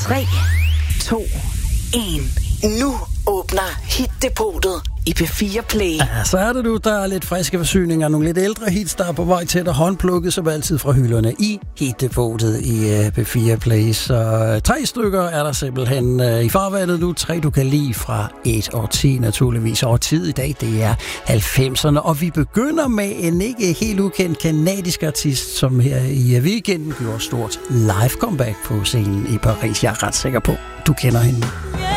3, 2, 1. Nu åbner Hit-depotet i P4 Play. Ja, så er det nu, der er lidt friske forsyninger, nogle lidt ældre hits, der er på vej til at håndplukket, som altid fra hylderne i Hit-depotet i P4 Play. Så 3 stykker er der simpelthen i farvandet nu. 3 du kan lide fra et årti naturligvis. Og tid i dag, det er 90'erne. Og vi begynder med en ikke helt ukendt kanadisk artist, som her i weekenden gjorde stort live comeback på scenen i Paris. Jeg er ret sikker på, du kender hende.